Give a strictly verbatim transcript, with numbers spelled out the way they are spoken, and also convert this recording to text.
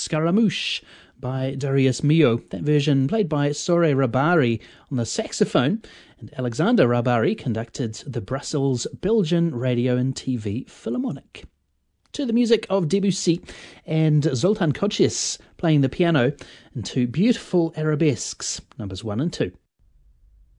Scaramouche by Darius Milhaud. That version played by Sore Rabari on the saxophone, and Alexander Rabari conducted the Brussels Belgian Radio and T V Philharmonic. To the music of Debussy and Zoltan Kocis playing the piano into beautiful arabesques, numbers one and two.